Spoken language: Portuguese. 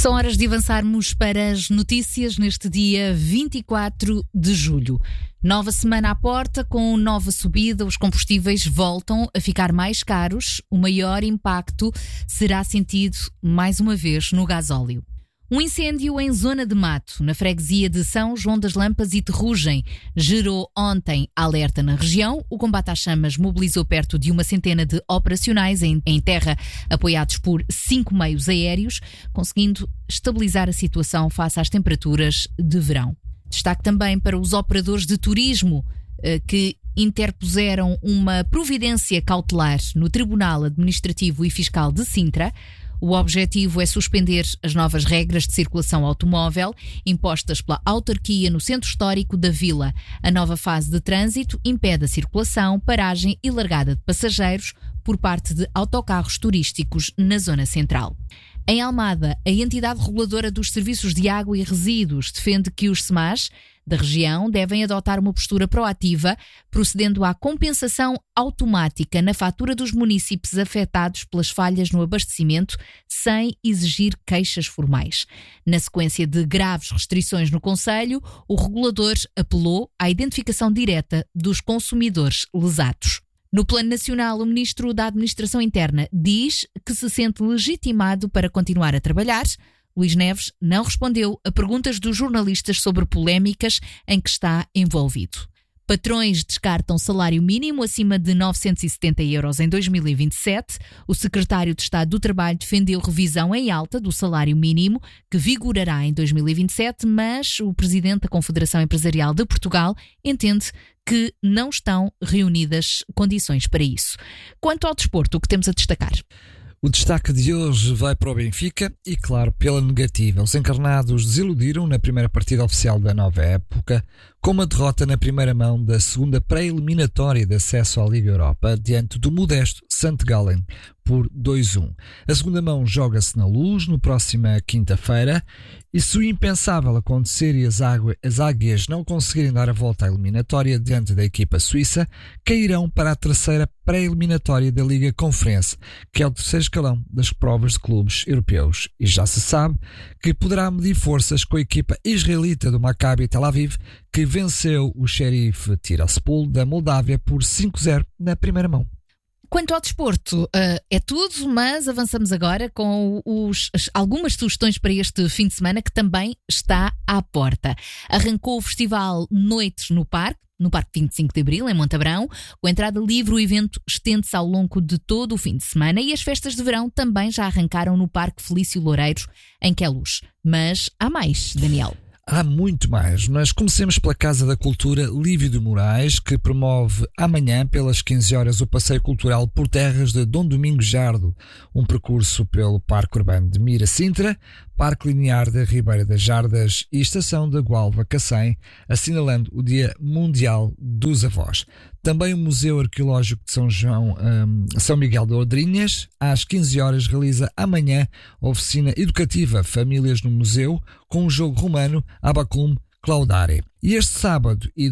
São horas de avançarmos para as notícias neste dia 24 de julho. Nova semana à porta, com nova subida, os combustíveis voltam a ficar mais caros. O maior impacto será sentido, mais uma vez, no gasóleo. Um incêndio em zona de mato, na freguesia de São João das Lampas e Terrugem, gerou ontem alerta na região. O combate às chamas mobilizou perto de uma centena de operacionais em terra, apoiados por 5 meios aéreos, conseguindo estabilizar a situação face às temperaturas de verão. Destaque também para os operadores de turismo que interpuseram uma providência cautelar no Tribunal Administrativo e Fiscal de Sintra. O objetivo é suspender as novas regras de circulação automóvel impostas pela autarquia no centro histórico da vila. A nova fase de trânsito impede a circulação, paragem e largada de passageiros por parte de autocarros turísticos na zona central. Em Almada, a entidade reguladora dos serviços de água e resíduos defende que os SEMAS da região devem adotar uma postura proativa, procedendo à compensação automática na fatura dos municípios afetados pelas falhas no abastecimento, sem exigir queixas formais. Na sequência de graves restrições no concelho, o regulador apelou à identificação direta dos consumidores lesados. No plano nacional, o Ministro da Administração Interna diz que se sente legitimado para continuar a trabalhar. Luís Neves não respondeu a perguntas dos jornalistas sobre polémicas em que está envolvido. Patrões descartam salário mínimo acima de 970 euros em 2027. O secretário de Estado do Trabalho defendeu revisão em alta do salário mínimo, que vigorará em 2027, mas o presidente da Confederação Empresarial de Portugal entende que não estão reunidas condições para isso. Quanto ao desporto, o que temos a destacar? O destaque de hoje vai para o Benfica e, claro, pela negativa. Os encarnados desiludiram na primeira partida oficial da nova época, com uma derrota na primeira mão da segunda pré-eliminatória de acesso à Liga Europa, diante do modesto St. Gallen, por 2-1. A segunda mão joga-se na Luz, no próxima quinta-feira, e se o impensável acontecer e as águias não conseguirem dar a volta à eliminatória diante da equipa suíça, cairão para a terceira pré-eliminatória da Liga Conference, que é o terceiro escalão das provas de clubes europeus. E já se sabe que poderá medir forças com a equipa israelita do Maccabi Tel Aviv, que venceu o Sheriff Tiraspol da Moldávia por 5-0 na primeira mão. Quanto ao desporto, é tudo, mas avançamos agora com algumas sugestões para este fim de semana que também está à porta. Arrancou o festival Noites no Parque 25 de Abril, em Montabrão. Com entrada livre, o evento estende-se ao longo de todo o fim de semana e as festas de verão também já arrancaram no Parque Felício Loureiros, em Queluz. Mas há mais, Daniel. Há muito mais, mas comecemos pela Casa da Cultura Lívio de Moraes, que promove amanhã, pelas 15 horas, o passeio cultural por terras de Dom Domingos Jardo, um percurso pelo Parque Urbano de Mira Sintra, Parque Linear da Ribeira das Jardas e Estação da Gualva Cacém, assinalando o Dia Mundial dos Avós. Também o Museu Arqueológico de São Miguel de Odrinhas, às 15 horas, realiza amanhã a oficina educativa Famílias no Museu, com o jogo romano Abacum Claudare. E este sábado e